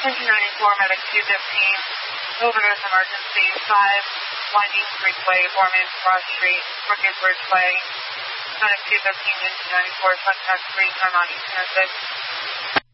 Engine 94, medic 215, overdose emergency, 5, Winding Creekway, Borman Cross Street, Crooked Bridgeway, medic 215, engine 94, contact 3, turn on East 6.